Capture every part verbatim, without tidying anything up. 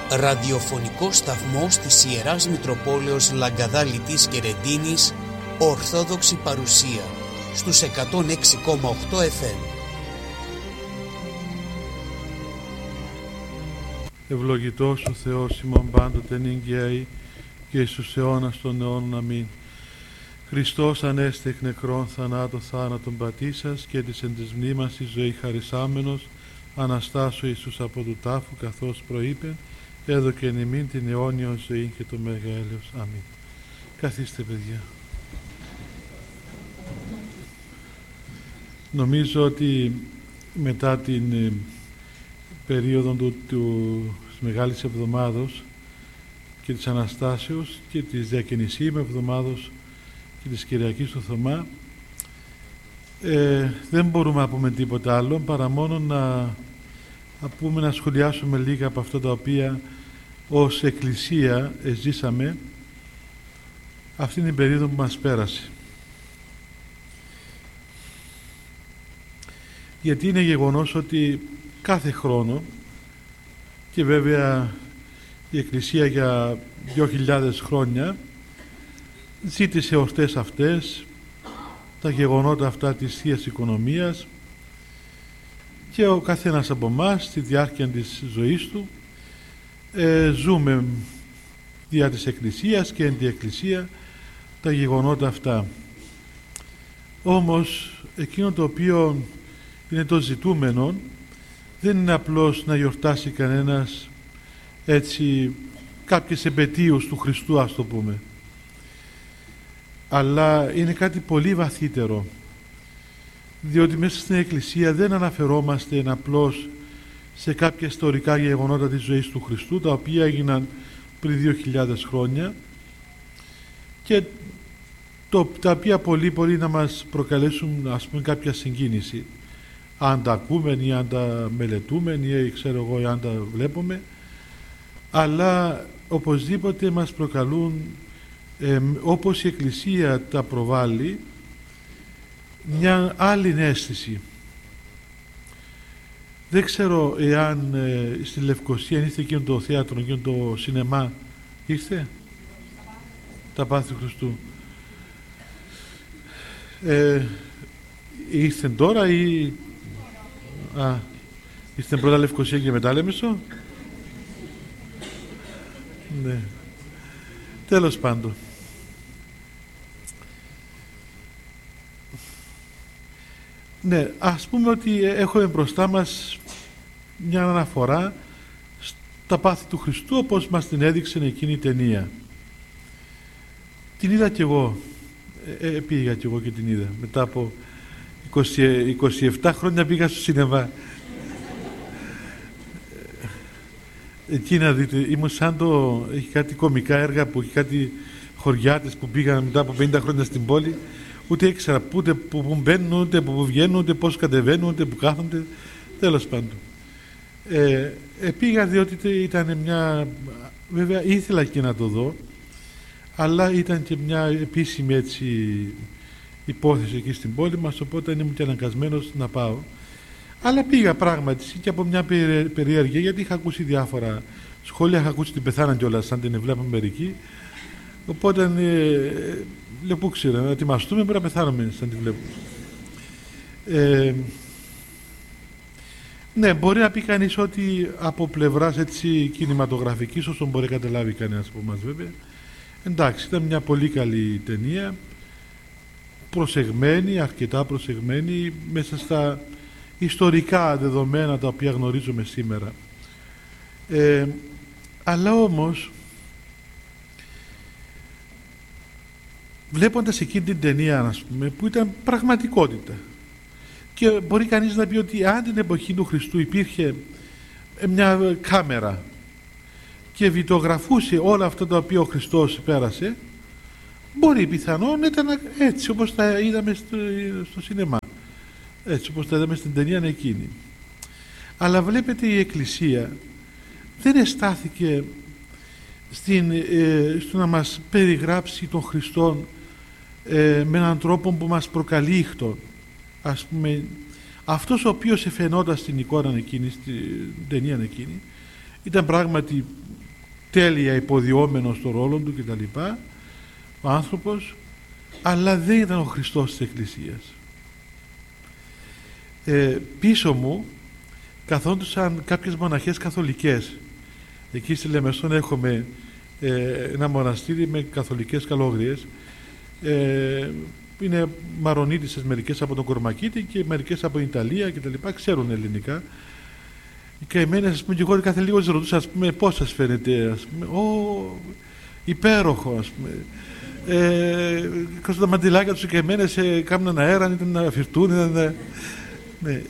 ραδιοφωνικό σταθμός της Ιεράς Μητροπόλεως Λαγκαδάλητης και Ρεντίνης, Ορθόδοξη παρουσία, στους εκατόν έξι κόμμα οκτώ εφ εμ. Ευλογητός ο Θεός ημών πάντοτε νυγκαί και εις τους αιώνας των αιώνων. Αμήν. Χριστός ανέστη εκ νεκρών θανάτων θάνατον πατήσας και της εν της μνήμας η ζωή χαρισάμενος Αναστάσου Ιησούς από του τάφου, καθώς προείπε, έδωκεν ημίν την αιώνιον ζωή και το μέγα έλεος. Αμήν. Καθίστε, παιδιά. Νομίζω ότι μετά την ε, περίοδο του, του, της Μεγάλης Εβδομάδος και της Αναστάσεως και της Διακαινησίμου Εβδομάδος και της Κυριακής του Θωμά, ε, δεν μπορούμε να πούμε τίποτα άλλο παρά μόνο να, να πούμε, να σχολιάσουμε λίγα από αυτά τα οποία ως Εκκλησία ζήσαμε αυτήν την περίοδο που μας πέρασε. Γιατί είναι γεγονός ότι κάθε χρόνο, και βέβαια η Εκκλησία για δύο χιλιάδες χρόνια ζήτησε ορτές αυτές, τα γεγονότα αυτά της Θείας Οικονομίας, και ο καθένας από εμάς στη διάρκεια της ζωής του ε, ζούμε δια της Εκκλησίας και εν τη Εκκλησία τα γεγονότα αυτά. Όμως εκείνο το οποίο είναι το ζητούμενο δεν είναι απλώς να γιορτάσει κανένας έτσι κάποιες επετείους του Χριστού, ας το πούμε, αλλά είναι κάτι πολύ βαθύτερο, διότι μέσα στην Εκκλησία δεν αναφερόμαστε απλώς σε κάποια ιστορικά γεγονότα της ζωής του Χριστού, τα οποία έγιναν πριν δύο χιλιάδες χρόνια και το, τα οποία πολύ πολύ να μας προκαλέσουν, ας πούμε, κάποια συγκίνηση, αν τα ακούμε ή αν τα μελετούμε ή ξέρω εγώ αν τα βλέπουμε, αλλά οπωσδήποτε μας προκαλούν, ε, όπως η Εκκλησία τα προβάλλει, μια άλλη αίσθηση. Δεν ξέρω εάν ε, στη Λευκοσία ήρθε εκείνο το θέατρο, εκείνο το σινεμά, ήρθε τα πάθη του Χριστού. Ε, ήρθε τώρα ή α, ήρθε πρώτα Λευκοσία και μετά Λέμεσο. Ναι. Τέλος πάντων. Ναι, ας πούμε ότι έχουμε μπροστά μας μια αναφορά στα πάθη του Χριστού, όπως μας την έδειξε εκείνη η ταινία. Την είδα κι εγώ, ε, ε, πήγα κι εγώ και την είδα. Μετά από είκοσι, είκοσι επτά χρόνια πήγα στο σινεμά. Εκεί να δείτε, ήμουν σαν το... έχει κάτι κωμικά έργα που έχει κάτι χωριάτες που πήγαν μετά από πενήντα χρόνια στην πόλη. Ούτε ήξερα ούτε που, που μπαίνουν, ούτε που βγαίνουν, ούτε πώς κατεβαίνουν, ούτε που κάθονται. Τέλος πάντων. Ε, ε, πήγα διότι ήταν μια... Βέβαια ήθελα και να το δω, αλλά ήταν και μια επίσημη έτσι υπόθεση εκεί στην πόλη μας, οπότε ήμουν και αναγκασμένος να πάω. Αλλά πήγα πράγματι και από μια περιέργεια, γιατί είχα ακούσει διάφορα σχόλια, είχα ακούσει την πεθάναν κιόλας, σαν την βλέπαμε μερικοί. Οπότε ε, λέω, πού ξέρω, να ετοιμαστούμε, πρέπει να πεθάνουμε σαν την βλέπουμε. Ε, ναι, μπορεί να πει κανείς ότι από πλευράς έτσι κινηματογραφικής, όσο μπορεί να καταλάβει κανένας από εμάς βέβαια, εντάξει, ήταν μια πολύ καλή ταινία, προσεγμένη, αρκετά προσεγμένη, μέσα στα ιστορικά δεδομένα τα οποία γνωρίζουμε σήμερα. Ε, αλλά όμως, βλέποντας εκείνη την ταινία, ας πούμε, που ήταν πραγματικότητα, και μπορεί κανείς να πει ότι αν την εποχή του Χριστού υπήρχε μια κάμερα και βιτογραφούσε όλα αυτά τα οποία ο Χριστός πέρασε, μπορεί πιθανόν ήταν έτσι όπως τα είδαμε στο, στο σινεμά, έτσι όπως τα είδαμε στην ταινία εκείνη. Αλλά βλέπετε, η Εκκλησία δεν εστάθηκε στην, ε, στο να μας περιγράψει τον Χριστόν ε, με έναν τρόπο που μας προκαλεί ήχτον. Ας πούμε, αυτός ο οποίος εφαινόταν στην εικόνα εκείνη, στην ταινία εκείνη, ήταν πράγματι τέλεια υποδιόμενος στο ρόλο του κτλ. Ο άνθρωπος, αλλά δεν ήταν ο Χριστός της Εκκλησίας. Ε, πίσω μου καθόντουσαν κάποιες μοναχές καθολικές. Εκεί στη Λεμεσόν έχουμε ε, ένα μοναστήρι με καθολικές καλόγριες. Ε, είναι μαρονίτισσες, μερικές από τον Κορμακίτη και μερικές από την Ιταλία και τα λοιπά, ξέρουν ελληνικά. Οι καημένες, ας πούμε, και εγώ κάθε λίγο τις ρωτούσα, ας πούμε, πώς σας φαίνεται, ας πούμε, «Ω, υπέροχο», ας πούμε. Ε, τα μαντιλάκια τους οι καημένες ε, κάμουν αέρα, ήταν να φυρτούν, ήταν να... Ναι.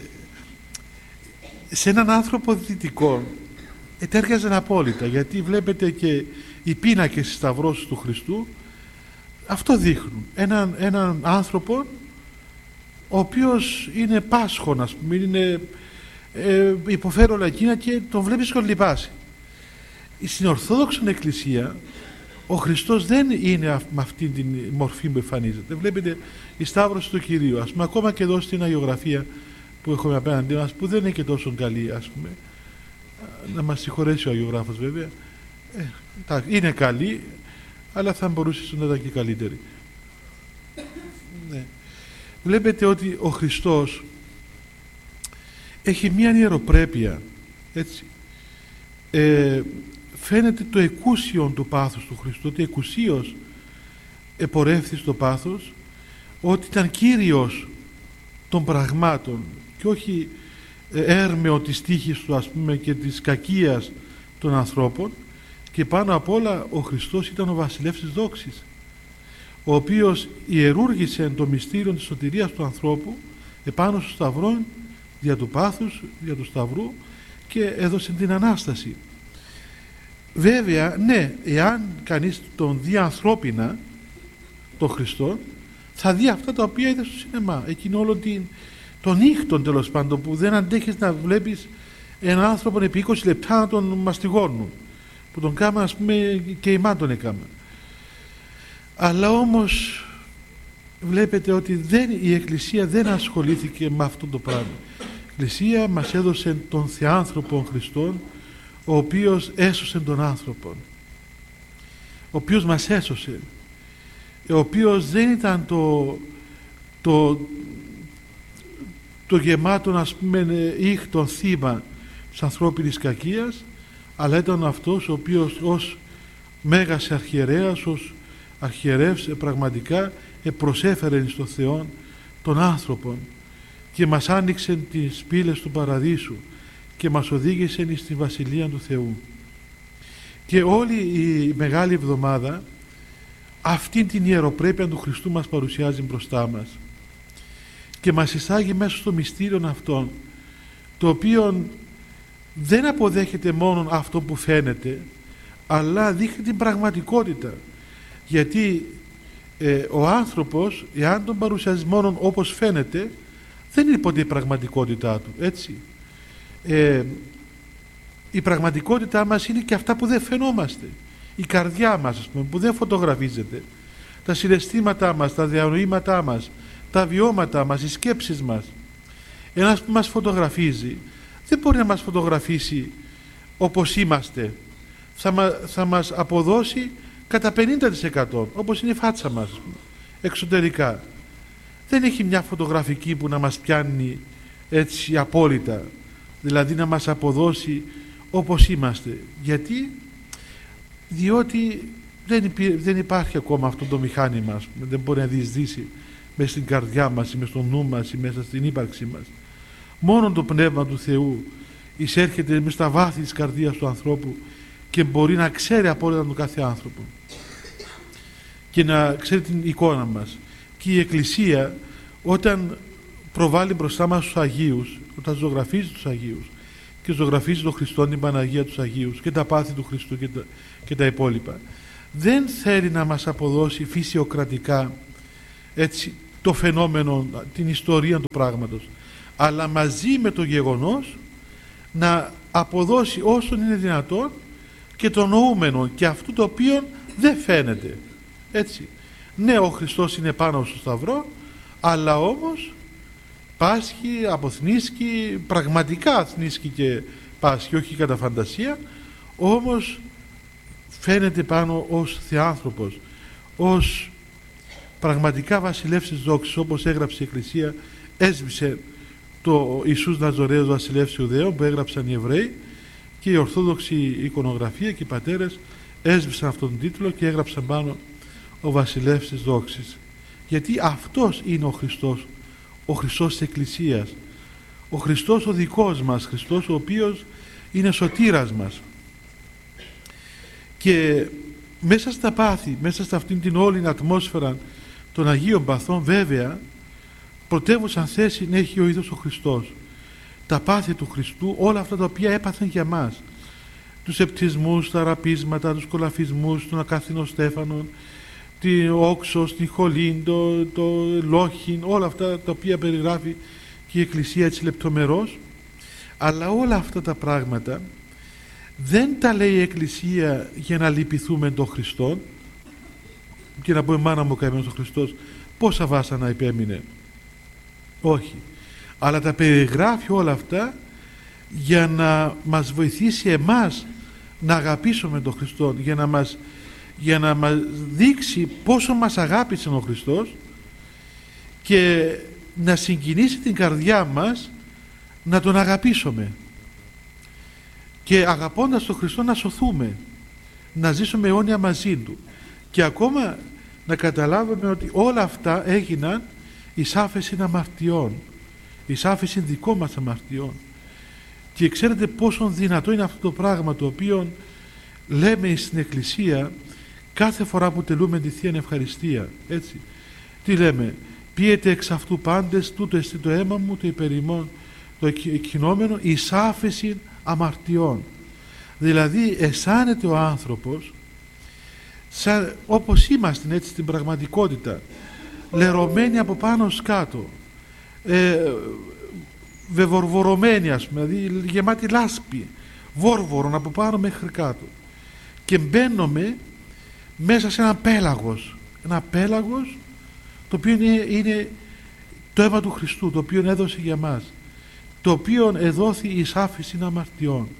Σε έναν άνθρωπο δυτικό ετέριαζαν απόλυτα, γιατί βλέπετε και οι πίνακες της σταυρώσης του Χριστού αυτό δείχνουν. Έναν, έναν άνθρωπο ο οποίος είναι πάσχων, ας πούμε, είναι, ε, υποφέρει όλα εκείνα και τον βλέπεις και λυπάσαι. Στην Ορθόδοξη Εκκλησία ο Χριστός δεν είναι με αυτή τη μορφή που εμφανίζεται. Βλέπετε η Σταύρωση του Κυρίου, ας πούμε, ακόμα και εδώ στην Αγιογραφία που έχουμε απέναντί μας, που δεν είναι και τόσο καλή, ας πούμε, να μας συγχωρέσει ο Αγιογράφος βέβαια, ε, είναι καλή, αλλά θα μπορούσε να ήταν και καλύτερη. Ναι. Βλέπετε ότι ο Χριστός έχει μία ιεροπρέπεια, έτσι. Ε, φαίνεται το εκούσιον του πάθους του Χριστού, ότι εκουσίως επορεύθη στο πάθος, ότι ήταν Κύριος των πραγμάτων και όχι έρμεο της τύχης του, ας πούμε, και της κακίας των ανθρώπων. Και πάνω απ' όλα ο Χριστός ήταν ο βασιλεύς της δόξης, ο οποίος ιερούργησε το μυστήριο της σωτηρίας του ανθρώπου επάνω στο σταυρό, δια του πάθους, δια του σταυρού, και έδωσε την Ανάσταση. Βέβαια, ναι, εάν κανείς τον δει ανθρώπινα τον Χριστό, θα δει αυτά τα οποία είδε στο σινεμά, εκείνο όλο την, τον νύχτον, τέλος πάντων, που δεν αντέχεις να βλέπεις έναν άνθρωπο επί είκοσι λεπτά να τον μαστιγώνουν, που τον κάμα, ας πούμε, και η μάτων έκαμα. Αλλά όμως βλέπετε ότι δεν, η Εκκλησία δεν ασχολήθηκε με αυτό το πράγμα. Η Εκκλησία μας έδωσε τον Θεάνθρωπο Χριστόν, ο οποίος έσωσε τον άνθρωπο, ο οποίος μας έσωσε, ο οποίος δεν ήταν το το, το γεμάτο, ας πούμε, ήχτον θύμα της ανθρώπινης κακίας, αλλά ήταν αυτός ο οποίος ως μέγας αρχιερέας, ως αρχιερεύς, πραγματικά προσέφερε στο Θεό τον άνθρωπο και μας άνοιξε τις πύλες του παραδείσου και μας οδήγησε στη Βασιλεία του Θεού. Και όλη η Μεγάλη Εβδομάδα αυτή την ιεροπρέπεια του Χριστού μας παρουσιάζει μπροστά μας και μας εισάγει μέσα στο μυστήριο αυτόν, το οποίο δεν αποδέχεται μόνο αυτό που φαίνεται, αλλά δείχνει την πραγματικότητα. Γιατί ε, ο άνθρωπος, εάν τον παρουσιάζει μόνο όπως φαίνεται, δεν είναι ποτέ η πραγματικότητά του, έτσι. Ε, η πραγματικότητά μας είναι και αυτά που δεν φαινόμαστε, η καρδιά μας, ας πούμε, που δεν φωτογραφίζεται, τα συναισθήματά μας, τα διανοήματά μας, τα βιώματά μας, οι σκέψεις μας. Ένας που μας φωτογραφίζει δεν μπορεί να μας φωτογραφίσει όπως είμαστε, θα, μα, θα μας αποδώσει κατά πενήντα τοις εκατό όπως είναι η φάτσα μας, ας πούμε, εξωτερικά. Δεν έχει μια φωτογραφική που να μας πιάνει έτσι απόλυτα, δηλαδή να μας αποδώσει όπως είμαστε. Γιατί? Διότι δεν, υπή, δεν υπάρχει ακόμα αυτό το μηχάνημα, ας πούμε, δεν μπορεί να διεισδύσει μέσα στην καρδιά μας ή μέσα στο νου μας ή μέσα στην ύπαρξή μας. Μόνο το Πνεύμα του Θεού εισέρχεται μέσα στα βάθη της καρδίας του ανθρώπου και μπορεί να ξέρει απόλυτα τον κάθε άνθρωπο και να ξέρει την εικόνα μας. Και η Εκκλησία, όταν προβάλλει μπροστά μας τους Αγίους, όταν ζωγραφίζει τους Αγίους και ζωγραφίζει τον Χριστό, την Παναγία, τους Αγίους και τα πάθη του Χριστού και τα, και τα υπόλοιπα, δεν θέλει να μας αποδώσει φυσιοκρατικά, έτσι, το φαινόμενο, την ιστορία του πράγματος, αλλά μαζί με το γεγονός να αποδώσει όσο είναι δυνατόν και το νοούμενο και αυτό το οποίο δεν φαίνεται, έτσι. Ναι, ο Χριστός είναι πάνω στο σταυρό, αλλά όμως πάσχει, αποθνίσκει, πραγματικά αθνίσκει και πάσχει, όχι κατά φαντασία, όμως φαίνεται πάνω ως θεάνθρωπος, ως πραγματικά βασιλεύς της δόξης, όπως έγραψε η Εκκλησία, έσβησε το Ιησούς Ναζωραίος βασιλεύς Ιουδαίων που έγραψαν οι Εβραίοι, και η Ορθόδοξη εικονογραφία και οι πατέρες έσβησαν αυτόν τον τίτλο και έγραψαν πάνω ο βασιλεύς της δόξης, γιατί αυτός είναι ο Χριστός, ο Χριστός της Εκκλησίας, ο Χριστός ο δικός μας, Χριστός ο οποίος είναι σωτήρας μας. Και μέσα στα πάθη, μέσα σε αυτήν την όλη ατμόσφαιρα των Αγίων Παθών, βέβαια πρωτεύουσαν θέση έχει ο ίδιος ο Χριστός. Τα πάθη του Χριστού, όλα αυτά τα οποία έπαθαν για μας, τους επτισμούς, τα ραπίσματα, τους κολαφισμούς, τον ακάθινο στέφανον, την όξος, την χολήν, το, το λόχιν, όλα αυτά τα οποία περιγράφει και η Εκκλησία έτσι λεπτομερώς. Αλλά όλα αυτά τα πράγματα δεν τα λέει η Εκκλησία για να λυπηθούμε τον Χριστόν και να πούμε μάνα μου καημένος ο Χριστός πόσα βάσανα υπέμεινε. Όχι. Αλλά τα περιγράφει όλα αυτά για να μας βοηθήσει εμάς να αγαπήσουμε τον Χριστό, για να μας, για να μας δείξει πόσο μας αγάπησε ο Χριστός και να συγκινήσει την καρδιά μας να τον αγαπήσουμε, και αγαπώντας τον Χριστό να σωθούμε, να ζήσουμε αιώνια μαζί Του, και ακόμα να καταλάβουμε ότι όλα αυτά έγιναν εις άφεση αμαρτιών, εις άφεση δικών μας αμαρτιών. Και ξέρετε πόσο δυνατό είναι αυτό το πράγμα, το οποίο λέμε στην Εκκλησία κάθε φορά που τελούμε τη Θεία Ευχαριστία. Έτσι, τι λέμε? Πίετε εξ αυτού πάντες, τούτο εστί το αίμα μου, το υπερημών, το εκκοινόμενο εις άφεση αμαρτιών. Δηλαδή αισθάνεται ο άνθρωπος σαν, όπως είμαστε έτσι στην πραγματικότητα, λερωμένοι από πάνω ως κάτω, ε, βεβορβορωμένοι, ας πούμε, δηλαδή γεμάτη λάσπη, βόρβορον από πάνω μέχρι κάτω, και μπαίνουμε μέσα σε ένα πέλαγος, ένα πέλαγος το οποίο είναι, είναι το αίμα του Χριστού, το οποίο έδωσε για μας, το οποίο εδόθη εις άφεση αμαρτιών,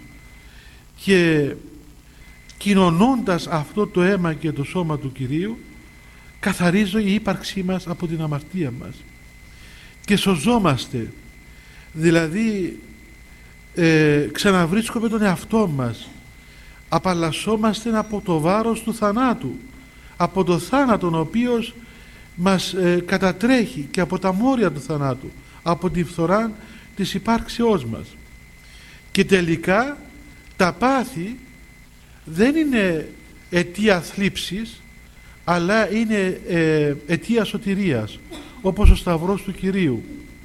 και κοινωνώντας αυτό το αίμα και το σώμα του Κυρίου καθαρίζει η ύπαρξή μας από την αμαρτία μας και σωζόμαστε. Δηλαδή ε, ξαναβρίσκουμε τον εαυτό μας, απαλλασσόμαστε από το βάρος του θανάτου, από το θάνατον ο οποίος μας ε, κατατρέχει, και από τα μόρια του θανάτου, από τη φθορά της υπάρξεώς μας. Και τελικά τα πάθη δεν είναι αιτία θλίψης, αλλά είναι ε, αιτία σωτηρίας, όπως ο Σταυρός του Κυρίου,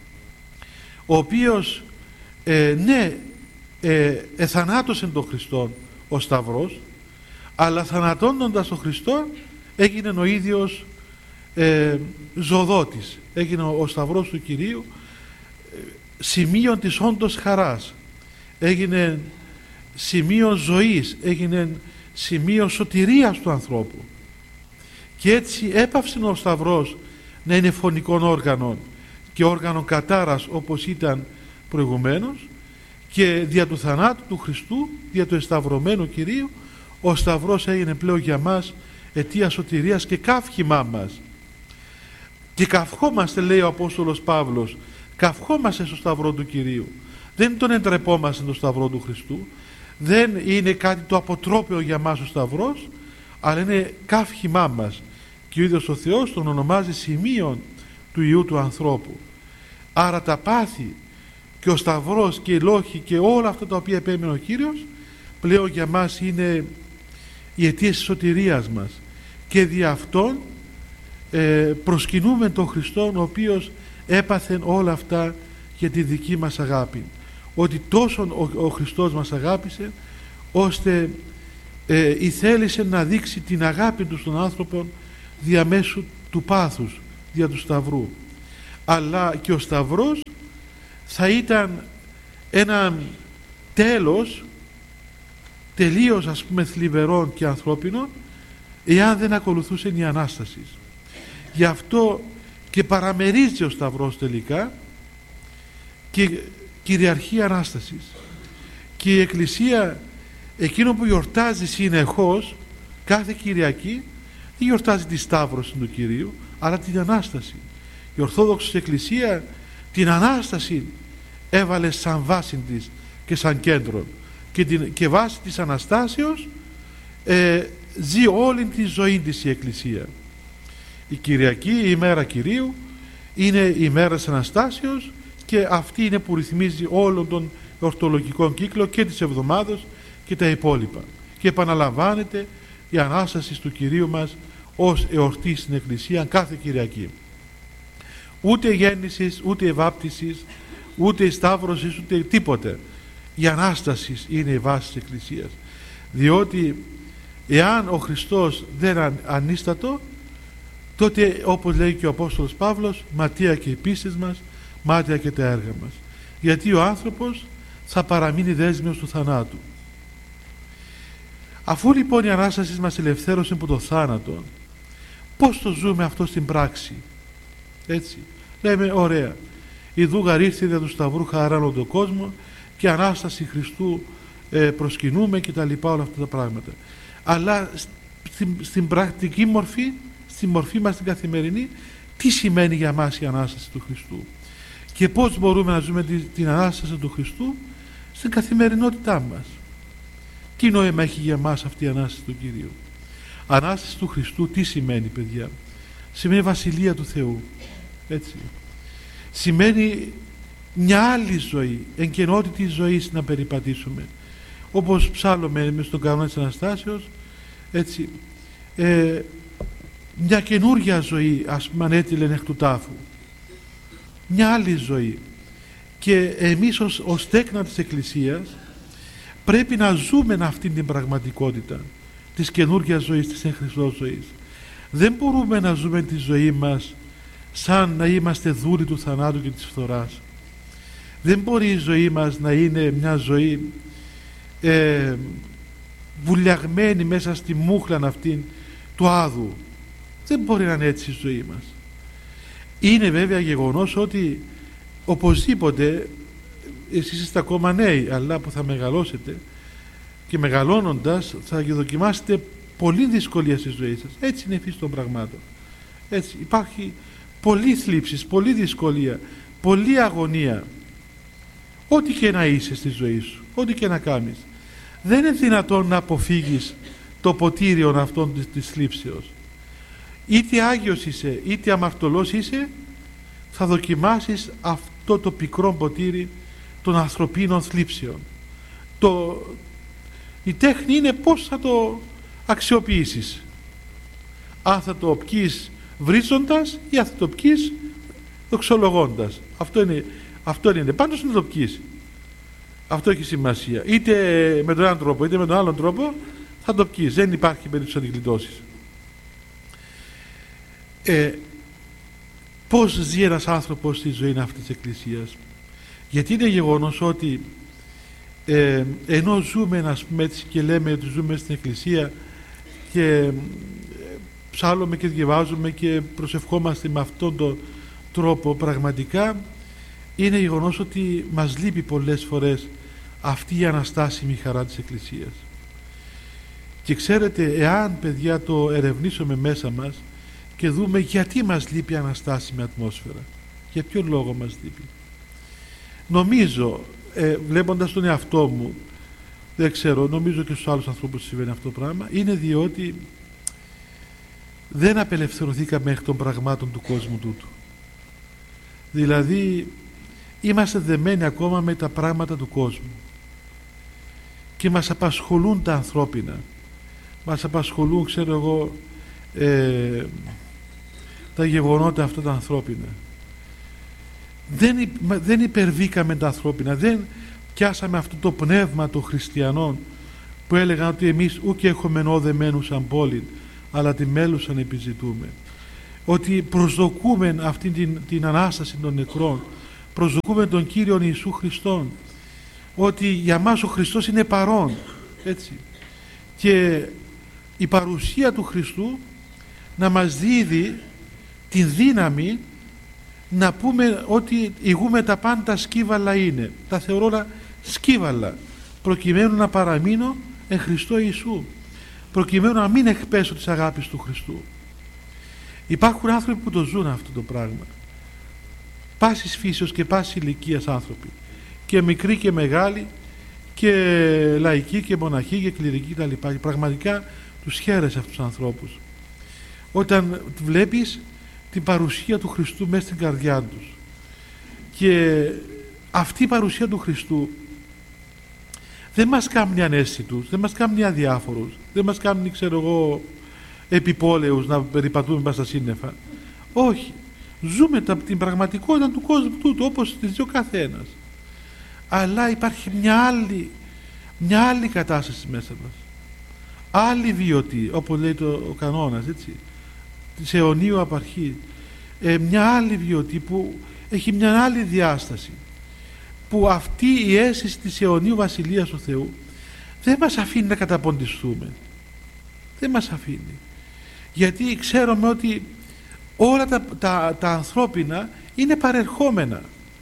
ο οποίος ε, ναι ε, εθανάτωσε τον Χριστόν ο Σταυρός, αλλά θανατώνοντας τον Χριστό έγινε ο ίδιος ε, ζωδότης, έγινε ο, ο Σταυρός του Κυρίου ε, σημείον της όντως χαράς, έγινε σημείο ζωής, έγινε σημείο σωτηρίας του ανθρώπου. Και έτσι έπαυσε ο Σταυρός να είναι φωνικών όργανων και όργανων κατάρας όπως ήταν προηγουμένως, και δια του θανάτου του Χριστού, δια του εσταυρωμένου Κυρίου, ο Σταυρός έγινε πλέον για μας αιτία σωτηρίας και καύχημά μας. Και καυχόμαστε, λέει ο Απόστολος Παύλος, καυχόμαστε στο Σταυρό του Κυρίου. Δεν τον εντρεπόμαστε στο Σταυρό του Χριστού, δεν είναι κάτι το αποτρόπαιο για μας ο Σταυρός, αλλά είναι καύχημά μας, και ο ίδιος ο Θεός τον ονομάζει σημείον του Υιού του ανθρώπου. Άρα τα πάθη και ο Σταυρός και οι λόχοι και όλα αυτά τα οποία επέμεινε ο Κύριος πλέον για μας είναι η αιτία της σωτηρίας μας, και δι' αυτόν ε, προσκυνούμε τον Χριστόν, ο οποίος έπαθεν όλα αυτά για τη δική μας αγάπη, ότι τόσο ο, ο Χριστός μας αγάπησε ώστε ε, ηθέλησε να δείξει την αγάπη του στον άνθρωπο διαμέσου του πάθους, δια του Σταυρού. Αλλά και ο Σταυρός θα ήταν ένα τέλος τελείως, ας πούμε, θλιβερών και ανθρώπινων, εάν δεν ακολουθούσε η Ανάσταση. Γι' αυτό και παραμερίζει ο Σταυρός τελικά και κυριαρχεί η Ανάσταση. Και η Εκκλησία εκείνο που γιορτάζει συνεχώς Κάθε Κυριακή δεν γιορτάζει τη Σταύρωση του Κυρίου, αλλά την Ανάσταση. Η Ορθόδοξη Εκκλησία την Ανάσταση έβαλε σαν βάση της και σαν κέντρο, και, την, και βάση της Αναστάσεως ε, ζει όλη τη ζωή της η Εκκλησία. Η Κυριακή, η ημέρα Κυρίου, είναι η ημέρα της Αναστάσεως, και αυτή είναι που ρυθμίζει όλον τον ορθολογικό κύκλο και της εβδομάδος και τα υπόλοιπα, και επαναλαμβάνεται η Ανάσταση του Κυρίου μας ως εορτή στην Εκκλησία κάθε Κυριακή. Ούτε γέννησης, ούτε ευάπτισης, ούτε σταύρωσης, ούτε τίποτε. Η Ανάσταση είναι η βάση της Εκκλησίας, διότι εάν ο Χριστός δεν ανίστατο, τότε, όπως λέει και ο Απόστολος Παύλος, ματία και οι πίστες μας, μάτια και τα έργα μας, γιατί ο άνθρωπος θα παραμείνει δέσμιος του θανάτου. Αφού λοιπόν η Ανάσταση μας ελευθέρωσε από το θάνατο, πώς το ζούμε αυτό στην πράξη? Έτσι λέμε, ωραία, ιδού γαρ-ήρθε δια του Σταυρού χαράνον τον κόσμο, και Ανάσταση Χριστού ε, προσκυνούμε και τα λοιπά, όλα αυτά τα πράγματα. Αλλά στην, στην πρακτική μορφή, στη μορφή μας την καθημερινή, τι σημαίνει για μας η Ανάσταση του Χριστού, και πώς μπορούμε να ζούμε την, την Ανάσταση του Χριστού στην καθημερινότητά μας? Τι νόημα έχει για μας αυτή η Ανάσταση του Κυρίου? Ανάσταση του Χριστού τι σημαίνει, παιδιά? Σημαίνει Βασιλεία του Θεού, έτσι. Σημαίνει μια άλλη ζωή, εν καινότητη ζωής να περιπατήσουμε, όπως ψάλλουμε μες στον κανόνα της Αναστάσεως, έτσι, ε, μια καινούργια ζωή, ας πούμε, ανέτειλεν εκ του τάφου, μια άλλη ζωή. Και εμείς ως, ως τέκνα της Εκκλησίας πρέπει να ζούμε αυτήν την πραγματικότητα της καινούργιας ζωής, της εν Χριστώ ζωής. Δεν μπορούμε να ζούμε τη ζωή μας σαν να είμαστε δούροι του θανάτου και της φθοράς. Δεν μπορεί η ζωή μας να είναι μια ζωή ε, βουλιαγμένη μέσα στη μούχλα αυτήν του άδου. Δεν μπορεί να είναι έτσι η ζωή μας. Είναι βέβαια γεγονός ότι οπωσδήποτε εσείς είστε ακόμα νέοι, αλλά που θα μεγαλώσετε, και μεγαλώνοντας θα δοκιμάσετε πολλή δυσκολία στη ζωή σας. Έτσι είναι η φύση των πραγμάτων. Έτσι υπάρχει πολλή θλίψης, πολλή δυσκολία, πολλή αγωνία. Ό,τι και να είσαι στη ζωή σου, ό,τι και να κάνεις, δεν είναι δυνατόν να αποφύγεις το ποτήριο αυτών της, της θλίψεως. Είτε Άγιος είσαι, είτε αμαρτωλός είσαι, θα δοκιμάσεις αυτό το πικρό ποτήρι των ανθρωπίνων θλίψεων. Το, η τέχνη είναι πώς θα το αξιοποιήσεις. Αν θα το πιείς βρίζοντας ή αν θα το πιείς δοξολογώντας. Αυτό είναι, αυτό είναι. Πάντως να το πιείς. Αυτό έχει σημασία. Είτε με τον έναν τρόπο είτε με τον άλλον τρόπο θα το πιείς. Δεν υπάρχει περίπτωση να την γλιτώσεις. Ε, πώς ζει ένας άνθρωπος στη ζωή αυτή της Εκκλησίας? Γιατί είναι γεγονός ότι ε, ενώ ζούμε, ας πούμε, έτσι, και λέμε ότι ζούμε στην Εκκλησία και ε, ψάλλουμε και διαβάζουμε και προσευχόμαστε με αυτόν τον τρόπο, πραγματικά είναι γεγονός ότι μας λείπει πολλές φορές αυτή η αναστάσιμη χαρά της Εκκλησίας. Και ξέρετε, εάν, παιδιά, το ερευνήσουμε μέσα μας και δούμε γιατί μας λείπει η αναστάσιμη ατμόσφαιρα, για ποιο λόγο μας λείπει, νομίζω, ε, βλέποντας τον εαυτό μου, δεν ξέρω, νομίζω και στους άλλους ανθρώπους συμβαίνει αυτό το πράγμα, είναι διότι δεν απελευθερωθήκαμε εκ των πραγμάτων του κόσμου τούτου. Δηλαδή είμαστε δεμένοι ακόμα με τα πράγματα του κόσμου και μας απασχολούν τα ανθρώπινα, μας απασχολούν, ξέρω εγώ, ε, τα γεγονότα αυτά τα ανθρώπινα. Δεν, δεν υπερβήκαμε τα ανθρώπινα, δεν πιάσαμε αυτό το πνεύμα των χριστιανών που έλεγαν ότι εμείς ούκ έχουμε νόδεμένους σαν πόλη, αλλά τη μέλουσαν επιζητούμε. Ότι προσδοκούμε αυτή την, την Ανάσταση των νεκρών, προσδοκούμε τον Κύριον Ιησού Χριστόν, ότι για μας ο Χριστός είναι παρόν, έτσι. Και η παρουσία του Χριστού να μας δίδει την δύναμη να πούμε ότι ηγούμε τα πάντα σκύβαλα είναι, τα θεωρώ σκύβαλα, προκειμένου να παραμείνω εν Χριστώ Ιησού. προκειμένου να μην εκπέσω της αγάπης του Χριστού. Υπάρχουν άνθρωποι που το ζουν αυτό το πράγμα, πάσης φύσεως και πάσης ηλικίας άνθρωποι, και μικροί και μεγάλοι, και λαϊκοί και μοναχοί και κληρικοί κτλ. Πραγματικά τους χαίρεσαι αυτούς τους ανθρώπους όταν βλέπεις την παρουσία του Χριστού μέσα στην καρδιά τους. Και αυτή η παρουσία του Χριστού δεν μας κάνει αναίσθητους, δεν μας κάνει αδιάφορους, δεν μας κάνει, ξέρω εγώ, επιπόλαιους να περιπατούμε μπας στα σύννεφα. Όχι, ζούμε την πραγματικότητα του κόσμου τούτου όπως τη ζει ο καθένας, αλλά υπάρχει μια άλλη μια άλλη κατάσταση μέσα μας, άλλη βιωτή, όπως λέει το, ο κανόνας, έτσι, της αιωνίου απαρχή, ε, μια άλλη βιωτή που έχει μια άλλη διάσταση, που αυτή η αίσθηση της αιωνίου βασιλείας του Θεού δεν μας αφήνει να καταποντιστούμε, δεν μας αφήνει, γιατί ξέρουμε ότι όλα τα, τα, τα ανθρώπινα είναι παρερχόμενα,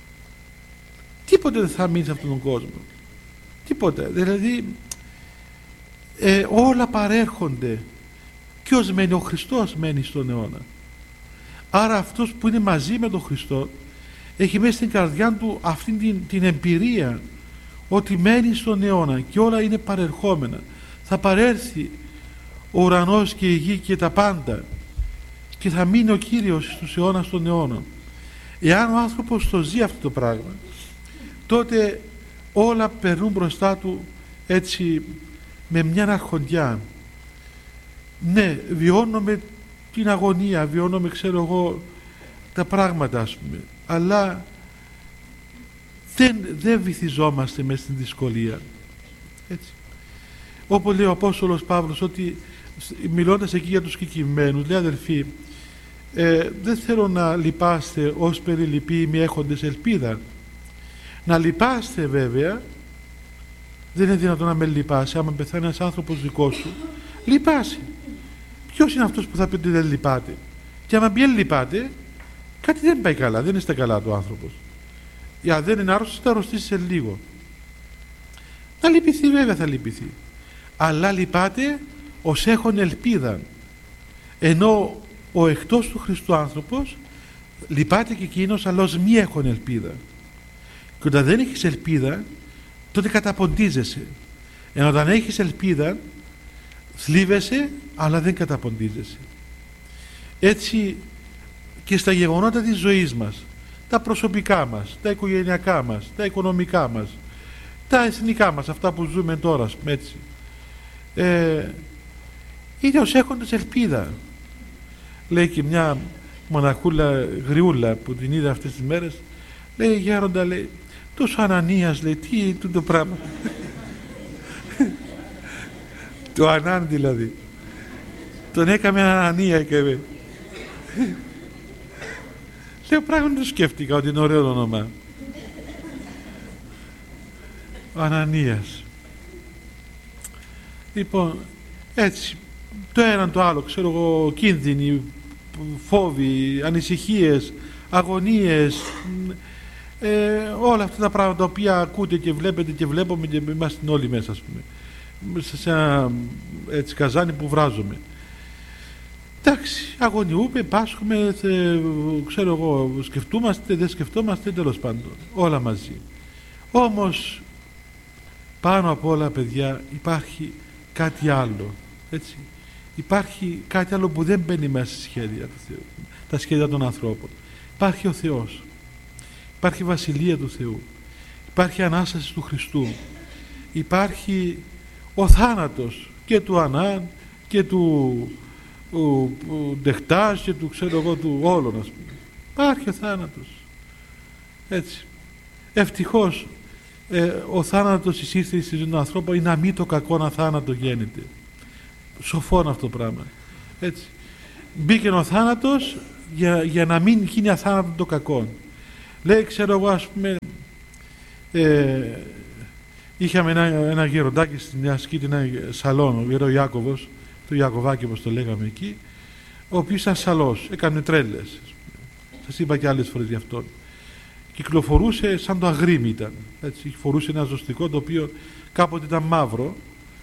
τίποτε δεν θα μείνει σε αυτόν τον κόσμο, τίποτε, δηλαδή ε, όλα παρέρχονται. Ποιος μένει? Ο Χριστός μένει στον αιώνα. Άρα αυτός που είναι μαζί με τον Χριστό έχει μέσα στην καρδιά του αυτή την, την εμπειρία ότι μένει στον αιώνα και όλα είναι παρερχόμενα. Θα παρέρθει ο ουρανός και η γη και τα πάντα και θα μείνει ο Κύριος στους αιώνας των αιώνων. Εάν ο άνθρωπος το ζει αυτό το πράγμα, τότε όλα περνούν μπροστά του έτσι με μια αρχοντιά. Ναι, βιώνουμε την αγωνία, βιώνουμε, ξέρω εγώ, τα πράγματα, ας πούμε, αλλά δεν, δεν βυθιζόμαστε μέσα στην δυσκολία, έτσι. Όπως λέει ο Απόστολος Παύλος, ότι μιλώντας εκεί για τους κεκοιμμένους, λέει, αδελφοί, ε, δεν θέλω να λυπάστε ως περιλυποί μη έχοντες ελπίδα. Να λυπάστε βέβαια, δεν είναι δυνατόν να με λυπάσει. Άμα πεθάνει ένας άνθρωπος δικός σου, λυπάσει. Ποιος είναι αυτός που θα πει ότι δεν λυπάτε? Και άμα πει λυπάτε, κάτι δεν πάει καλά, δεν είστε καλά του άνθρωπος. Για δεν είναι άρρωστος, θα αρρωστήσει σε λίγο. Θα λυπηθεί, βέβαια θα λυπηθεί, αλλά λυπάτε ως έχουν ελπίδα. Ενώ ο εκτός του Χριστού άνθρωπος λυπάται και εκείνος, αλλά ως μη έχουν ελπίδα. Και όταν δεν έχεις ελπίδα, τότε καταποντίζεσαι. Ενώ όταν έχεις ελπίδα, θλίβεσαι, αλλά δεν καταποντίζεσαι. Έτσι και στα γεγονότα της ζωής μας, τα προσωπικά μας, τα οικογενειακά μας, τα οικονομικά μας, τα εθνικά μας, αυτά που ζούμε τώρα, έτσι, ε, είναι ως έχοντας ελπίδα. Λέει και μια μοναχούλα γριούλα που την είδα αυτές τις μέρες, λέει, γέροντα, λέει, τόσο Ανανίας, λέει, τι είναι το πράγμα? Το Ανάν δηλαδή, τον έκαμε Ανανία και με. Λέω, πράγματι το σκέφτηκα ότι είναι ωραίο το όνομα, ο Ανανίας. Λοιπόν, έτσι, το έναν το άλλο, ξέρω εγώ, κίνδυνοι, φόβοι, ανησυχίες, αγωνίες, ε, όλα αυτά τα πράγματα τα οποία ακούτε και βλέπετε και βλέπουμε και είμαστε όλοι μέσα, ας πούμε, σε ένα έτσι καζάνι που βράζουμε. Εντάξει, αγωνιούμε, πάσχουμε, θε, ξέρω εγώ, σκεφτούμαστε, δεν σκεφτόμαστε, τέλος πάντων, όλα μαζί. Όμως πάνω απ' όλα, παιδιά, υπάρχει κάτι άλλο, έτσι. Υπάρχει κάτι άλλο που δεν μπαίνει μέσα στη σχέδια του Θεού, τα σχέδια των ανθρώπων. Υπάρχει ο Θεός, υπάρχει η Βασιλεία του Θεού, υπάρχει η Ανάσταση του Χριστού, υπάρχει ο θάνατος και του Ανάν και του Ντεχτάς και του, ξέρω εγώ, του όλων, ας πούμε. Υπάρχει ο θάνατος, έτσι. Ευτυχώς ε, ο θάνατος εισήρθε στη ζωή του ανθρώπου, είναι να μην το κακό αθάνατο γέννηται. Σοφόν αυτό το πράγμα, έτσι. Μπήκε ο θάνατος για, για να μην γίνει αθάνατο το κακό. Λέει, ξέρω εγώ, ας πούμε, ε, είχαμε ένα, ένα γεροντάκι στην Νέα Σκήτη, ένα σαλόν, ο γερό Ιάκωβος, το Ιακωβάκι όπως το λέγαμε εκεί, ο οποίος ήταν σαλός, έκανε τρέλες. Σας είπα και άλλες φορές γι' αυτόν. Κυκλοφορούσε σαν το αγρίμι ήταν, έτσι, φορούσε ένα ζωστικό το οποίο κάποτε ήταν μαύρο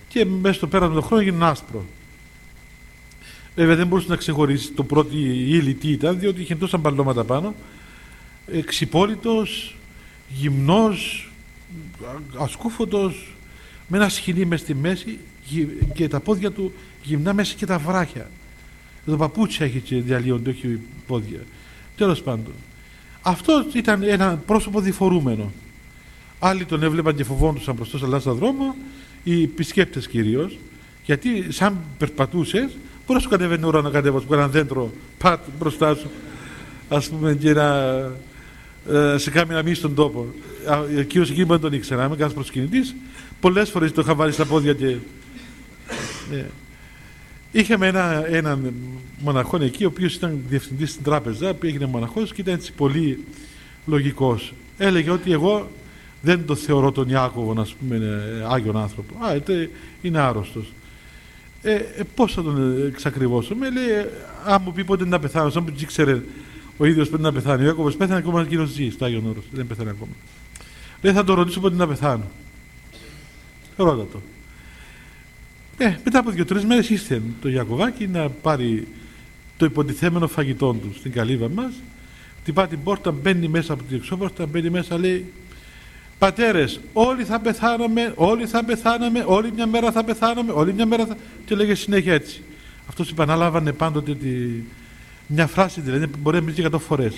και μέσα στο πέρασμα των χρόνων έγινε άσπρο. Βέβαια δεν μπορούσε να ξεχωρίσει το πρώτο ύλη τι ήταν, διότι είχε τόσα μπαλώματα πάνω, ξυπόλυτος, γυμνός, ασκούφωτος, με ένα σχοινί μες στη μέση και τα πόδια του γυμνά μέσα και τα βράχια. Το παπούτσια έχει και διαλύονται, όχι πόδια. Τέλος πάντων. Αυτό ήταν ένα πρόσωπο διφορούμενο. Άλλοι τον έβλεπαν και φοβόντουσαν προς τόσο αλλά στον δρόμο, οι επισκέπτες κυρίως, γιατί σαν περπατούσες, μπορεί να σου κατεβαίνει ώρα να κατέβασαι από ένα δέντρο, πατ μπροστά σου, ας πούμε, και να ε, σε κάνει να μείνει στον τόπο. Ο κύριος εκεί δεν τον ήξερα, είμαι κανένας προσκυνητής, πολλές φορές το είχα βάλει στα πόδια και... Ε, είχαμε ένα, έναν μοναχό εκεί, ο οποίος ήταν διευθυντής στην τράπεζα, που έγινε μοναχός και ήταν έτσι πολύ λογικός. Έλεγε ότι εγώ δεν το θεωρώ τον Ιάκωβο, ας πούμε, άγιον άνθρωπο. Α, είναι άρρωστος. Ε, ε, πώς θα τον εξακριβώσω? Με λέει, αν μου πει πότε να πεθάνω, σαν που ήξερε ο ίδιος πότε να πεθάνει. Ο Ιάκωβος πέθανε ακόμα, εκείνος ζει στο Άγιον Όρος, δεν πέθανε ακόμα. Λέει, θα τον ρωτήσω πότε να πεθάνω. Ρώτα το. Ε, μετά από δύο-τρεις μέρες ήρθε το Ιακωβάκι να πάρει το υποτιθέμενο φαγητό του στην καλύβα μας. Χτυπά την πόρτα, μπαίνει μέσα από την εξώπορτα, μπαίνει μέσα, λέει, πατέρες, όλοι θα πεθάναμε, όλοι θα πεθάναμε, όλη μια μέρα θα πεθάναμε, όλη μια μέρα θα... Και λέγε συνέχεια έτσι. Αυτός επαναλάβανε πάντοτε τη... μια φράση, δηλαδή μπορεί να μιλήσει εκατό φορές.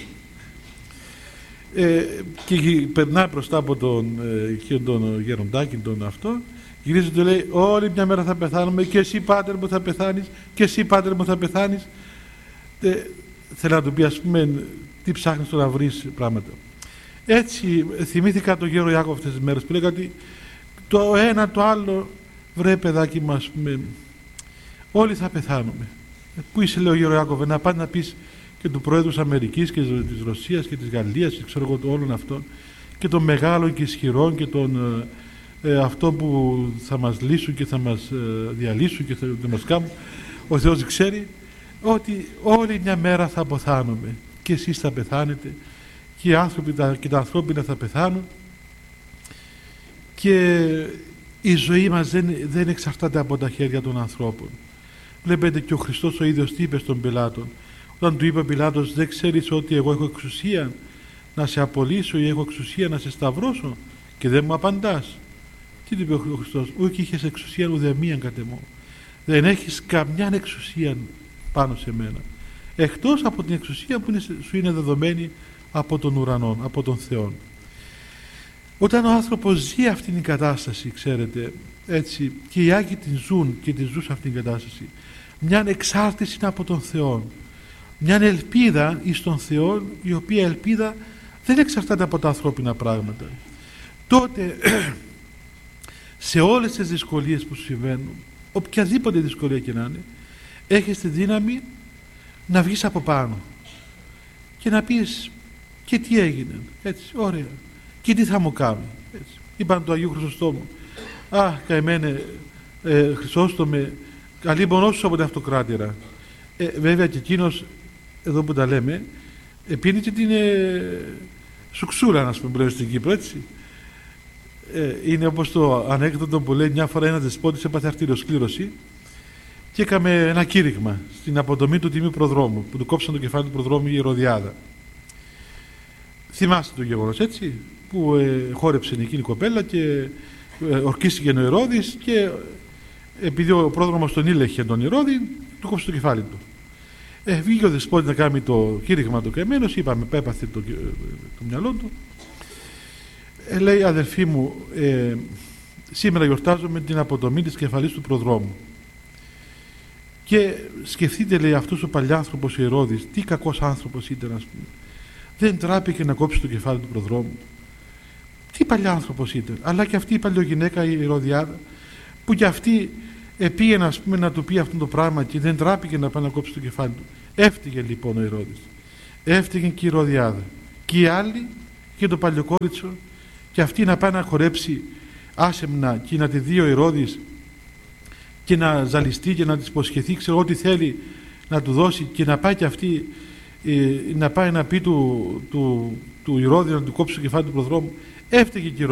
Ε, και περνά μπροστά από τον, ε, τον γεροντάκι, τον αυτό, γυρίζει και του λέει, όλη μια μέρα θα πεθάνουμε, και εσύ πάτερ μου θα πεθάνεις, και εσύ πάτερ μου θα πεθάνεις. Ε, θέλω να του πει, ας πούμε, τι ψάχνεις το να βρεις πράγματα. Έτσι θυμήθηκα τον γέρο Ιάκωβο αυτές τις μέρες που λέγα ότι το ένα το άλλο, βρε παιδάκι μου, ας πούμε, όλοι θα πεθάνουμε. Πού είσαι, λέει ο γέρο Ιάκωβο, να πας να πεις και του Προέδρου της Αμερικής και της Ρωσίας και της Γαλλίας και ξέρω εγώ όλων αυτών και των μεγάλων και ισχυρών και των ε, αυτό που θα μας λύσουν και θα μας ε, διαλύσουν και θα, θα μας κάνουν, ο Θεός ξέρει, ότι όλη μια μέρα θα αποθάνουμε και εσείς θα πεθάνετε και οι άνθρωποι και τα ανθρώπινα θα πεθάνουν και η ζωή μας δεν, δεν εξαρτάται από τα χέρια των ανθρώπων. Βλέπετε και ο Χριστός ο ίδιος τι είπε στον Πιλάτο, όταν του είπε ο Πιλάτος, δεν ξέρεις ότι εγώ έχω εξουσία να σε απολύσω ή έχω εξουσία να σε σταυρώσω και δεν μου απαντάς? Τι του είπε ο Χριστός? Ούτε είχες εξουσία ουδεμίαν κατ' εμώ, δεν έχεις καμιά εξουσία πάνω σε μένα, εκτός από την εξουσία που είναι, σου είναι δεδομένη από τον ουρανό, από τον Θεό. Όταν ο άνθρωπος ζει αυτήν την κατάσταση, ξέρετε, έτσι, και οι Άγιοι την ζουν και την ζουν σε αυτήν την κατάσταση, μια εξάρτηση από τον Θεό, μια ελπίδα εις τον Θεό, η οποία ελπίδα δεν εξαρτάται από τα ανθρώπινα πράγματα, τότε σε όλες τις δυσκολίες που συμβαίνουν, οποιαδήποτε δυσκολία και να είναι, έχεις τη δύναμη να βγεις από πάνω και να πεις, και τι έγινε, έτσι, ωραία, και τι θα μου κάνει, έτσι. Είπαν του Αγίου Χρυσοστόμου, α, καημένε ε, Χρυσόστομε, καλή μονός σου από την αυτοκράτηρα. Ε, βέβαια και εκείνος, εδώ που τα λέμε, ε, πίνει και την ε, σουξούρα, να πούμε, στην Κύπρο, έτσι. Ε, είναι όπως το ανέκδοτο που λέει, μια φορά ένας δεσπότης έπαθε αρτηριοσκλήρωση και έκαμε ένα κήρυγμα στην αποδομή του τιμίου προδρόμου, που του κόψαν το κεφάλι του προδρόμου η Ηρωδιάδα. Θυμάστε το γεγονός, έτσι, που ε, χόρεψε εκείνη η κοπέλα και ε, ορκίστηκε ο Ηρώδης και επειδή ο πρόδρομος τον ήλεχε τον Ηρώδη, του κόψε το κεφάλι του. Ε, βγήκε ο δεσπότης να κάνει το κήρυγμα του καημένος, είπαμε, πέπαθε το, το, το μυαλό του. Ε, λέει, αδελφοί μου, ε, σήμερα γιορτάζομαι την αποτομή της κεφαλής του προδρόμου. Και σκεφτείτε, λέει, αυτός ο παλιάνθρωπος ο Ηρώδης, τι κακός άνθρωπος ήταν, ας πούμε. Δεν τράπηκε να κόψει το κεφάλι του προδρόμου. Τι παλιάνθρωπος ήταν. Αλλά και αυτή η παλιογυναίκα η Ηρωδιάδα, που και αυτή επήγαινε, ας πούμε, να του πει αυτό το πράγμα και δεν τράπηκε να πάει να κόψει το κεφάλι του. Έφτυγε λοιπόν ο Ηρώδης. Έφτυγε και η Ηρωδιάδα. Και οι άλλοι και το παλιοκόριτσο, και αυτή να πάει να χορέψει άσεμνα και να τη δει ο Ηρώδης και να ζαλιστεί και να της υποσχεθεί, ξέρω ό,τι θέλει να του δώσει, και να πάει και αυτή ε, να πάει να πει του, του, του Ηρώδη να του κόψει το κεφάλι του προδρόμου. Έφταιγε και η